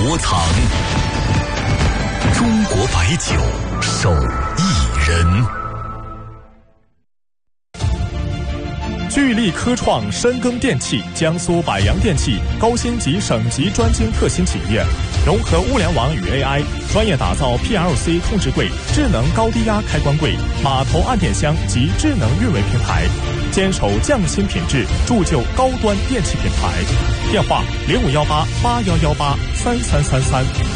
国藏，中国白酒手艺人。聚力科创深耕电器，江苏百洋电器高新级省级专精特新企业，融合物联网与 AI， 专业打造 PLC 控制柜、智能高低压开关柜、码头按电箱及智能运维平台，坚守匠心品质，铸就高端电器品牌。电话：051881183333。